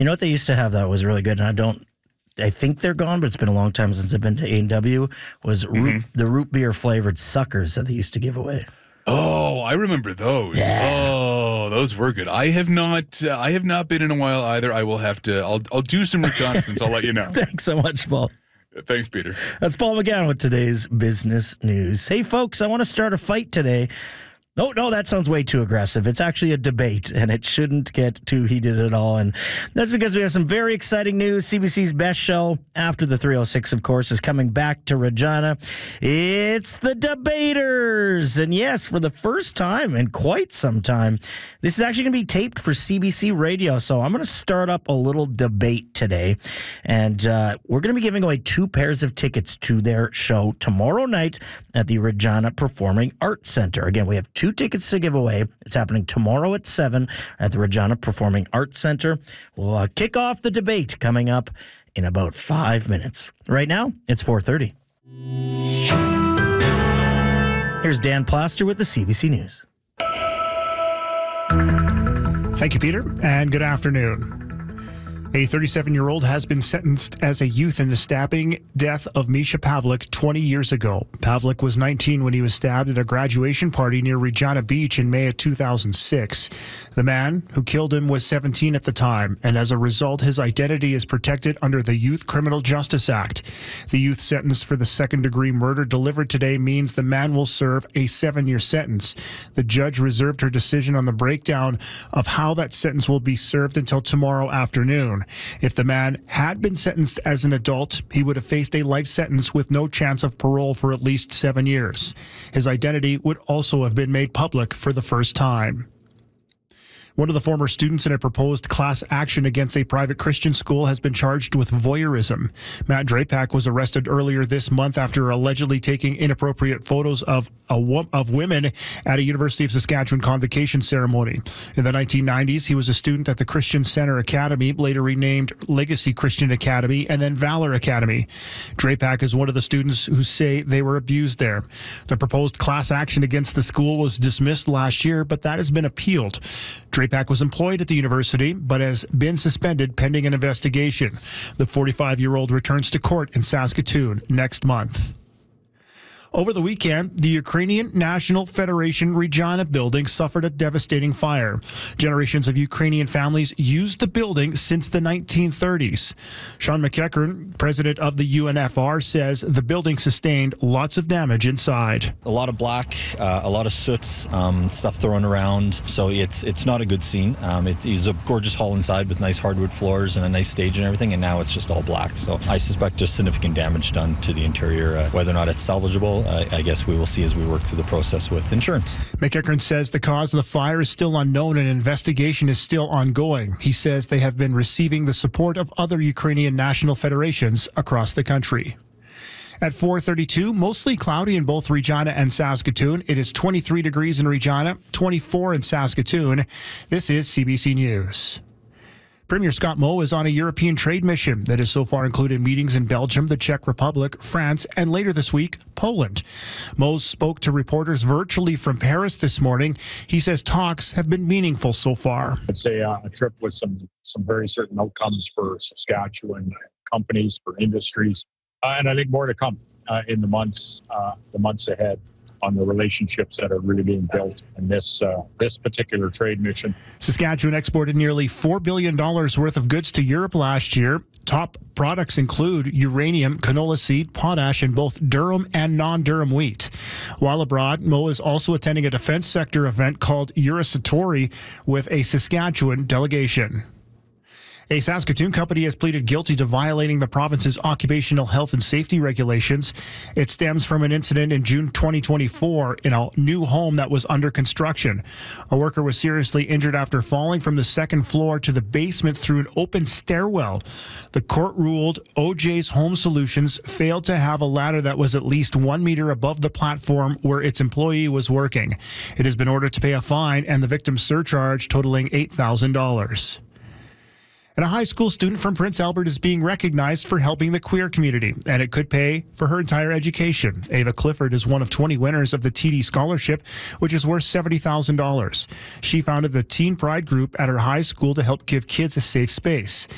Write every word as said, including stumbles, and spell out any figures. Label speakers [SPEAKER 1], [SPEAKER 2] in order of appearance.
[SPEAKER 1] You know what they used to have that was really good, and I don't, I think they're gone, but it's been a long time since I've been to A and W, was root, mm-hmm. the root beer flavored suckers that they used to give away.
[SPEAKER 2] Oh, I remember those.
[SPEAKER 1] Yeah.
[SPEAKER 2] Oh, those were good. I have not, uh, I have not been in a while either. I will have to, I'll, I'll do some reconnaissance. I'll let you know.
[SPEAKER 1] Thanks so much, Paul.
[SPEAKER 2] Thanks, Peter.
[SPEAKER 1] That's Paul McGowan with today's business news. Hey, folks, I want to start a fight today. No, no, that sounds way too aggressive. It's actually a debate, and it shouldn't get too heated at all. And that's because we have some very exciting news. C B C's best show after the three oh six, of course, is coming back to Regina. It's The Debaters. And yes, for the first time in quite some time, this is actually going to be taped for C B C Radio. So I'm going to start up a little debate today. And uh, we're going to be giving away two pairs of tickets to their show tomorrow night at the Regina Performing Arts Center. Again, we have two tickets to give away. It's happening tomorrow at seven at the Regina Performing Arts Center. We'll uh, kick off the debate coming up in about five minutes. Right now, it's four thirty. Here's Dan Plaster with the C B C News.
[SPEAKER 3] Thank you, Peter, and good afternoon. A thirty-seven-year-old has been sentenced as a youth in the stabbing death of Misha Pavlik twenty years ago. Pavlik was nineteen when he was stabbed at a graduation party near Regina Beach in May of two thousand six. The man who killed him was seventeen at the time, and as a result, his identity is protected under the Youth Criminal Justice Act. The youth sentence for the second-degree murder delivered today means the man will serve a seven-year sentence. The judge reserved her decision on the breakdown of how that sentence will be served until tomorrow afternoon. If the man had been sentenced as an adult, he would have faced a life sentence with no chance of parole for at least seven years. His identity would also have been made public for the first time. One of the former students in a proposed class action against a private Christian school has been charged with voyeurism. Matt Drapak was arrested earlier this month after allegedly taking inappropriate photos of a wo- of women at a University of Saskatchewan convocation ceremony. In the nineteen nineties, he was a student at the Christian Center Academy, later renamed Legacy Christian Academy, and then Valor Academy. Drapak is one of the students who say they were abused there. The proposed class action against the school was dismissed last year, but that has been appealed. Drapak was employed at the university, but has been suspended pending an investigation. The forty-five-year-old returns to court in Saskatoon next month. Over the weekend, the Ukrainian National Federation Regina building suffered a devastating fire. Generations of Ukrainian families used the building since the nineteen thirties. Sean McEachern, president of the U N F R, says the building sustained lots of damage inside.
[SPEAKER 4] A lot of black, uh, a lot of soot, um, stuff thrown around. So it's it's not a good scene. Um, it is a gorgeous hall inside with nice hardwood floors and a nice stage and everything, and now it's just all black. So I suspect there's significant damage done to the interior. Uh, whether or not it's salvageable, uh, I guess we will see as we work through the process with insurance.
[SPEAKER 3] McEachern says the cause of the fire is still unknown and investigation is still ongoing. He says they have been receiving the support of other Ukrainian national federations across the country. At four thirty-two, mostly cloudy in both Regina and Saskatoon. It is twenty-three degrees in Regina, twenty-four in Saskatoon. This is C B C News. Premier Scott Moe is on a European trade mission that has so far included meetings in Belgium, the Czech Republic, France, and later this week, Poland. Moe spoke to reporters virtually from Paris this morning. He says talks have been meaningful so far.
[SPEAKER 5] I'd say uh, a trip with some, some very certain outcomes for Saskatchewan companies, for industries, uh, and I think more to come uh, in the months, uh, the months ahead, on the relationships that are really being built in this uh, this particular trade mission.
[SPEAKER 3] Saskatchewan exported nearly four billion dollars worth of goods to Europe last year. Top products include uranium, canola seed, potash, and both durum and non-durum wheat. While abroad, Moe is also attending a defense sector event called Eurasatori with a Saskatchewan delegation. A Saskatoon company has pleaded guilty to violating the province's occupational health and safety regulations. It stems from an incident in June twenty twenty-four in a new home that was under construction. A worker was seriously injured after falling from the second floor to the basement through an open stairwell. The court ruled O J's Home Solutions failed to have a ladder that was at least one meter above the platform where its employee was working. It has been ordered to pay a fine and the victim's surcharge totaling eight thousand dollars. And a high school student from Prince Albert is being recognized for helping the queer community, and it could pay for her entire education. Ava Clifford is one of twenty winners of the T D Scholarship, which is worth seventy thousand dollars. She founded the Teen Pride group at her high school to help give kids a safe space.